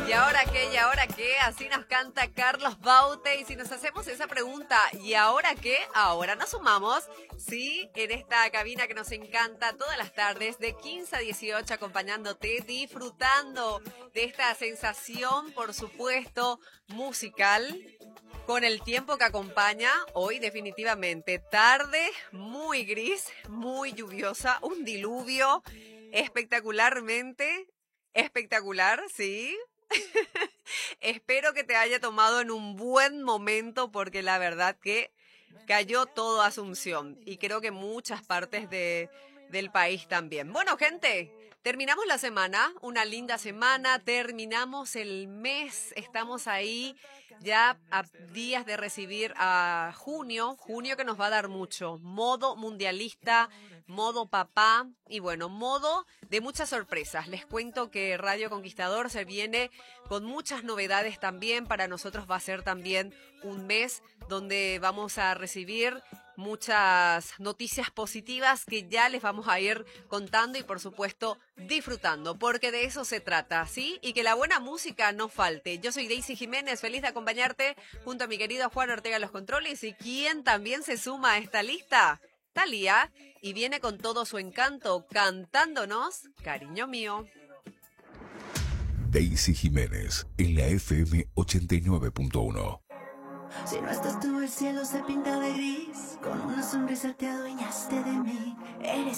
¿Y ahora qué? ¿Y ahora qué? Así nos canta Carlos Baute. Y si nos hacemos esa pregunta, ¿y ahora qué? Ahora nos sumamos, sí, en esta cabina que nos encanta todas las tardes, de 15 a 18, acompañándote, disfrutando de esta sensación, por supuesto, musical, con el tiempo que acompaña. Hoy definitivamente tarde, muy gris, muy lluviosa, un diluvio espectacularmente espectacular, sí. Espero que te haya tomado en un buen momento porque la verdad que cayó todo Asunción y creo que muchas partes del país también. Bueno, gente, terminamos la semana, una linda semana, terminamos el mes, estamos ahí ya a días de recibir a junio que nos va a dar mucho, modo mundialista, modo papá y bueno, modo de muchas sorpresas. Les cuento que Radio Conquistador se viene con muchas novedades también. Para nosotros va a ser también un mes donde vamos a recibir muchas noticias positivas que ya les vamos a ir contando y por supuesto disfrutando, porque de eso se trata, ¿sí? Y que la buena música no falte. Yo soy Daisy Jiménez, feliz de acompañarte junto a mi querido Juan Ortega en los controles y quien también se suma a esta lista, Thalía, y viene con todo su encanto cantándonos Cariño Mío. Daisy Jiménez en la FM 89.1. Si no estás tú, el cielo se pinta de gris. Con una sonrisa te adueñaste de mí. Eres